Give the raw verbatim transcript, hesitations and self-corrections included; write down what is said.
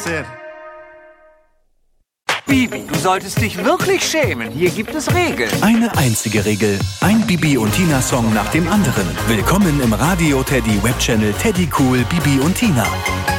sehr. Bibi, du solltest dich wirklich schämen. Hier gibt es Regeln. Eine einzige Regel. Ein Bibi und Tina Song nach dem anderen. Willkommen im Radio Teddy Webchannel Teddy Cool Bibi und Tina.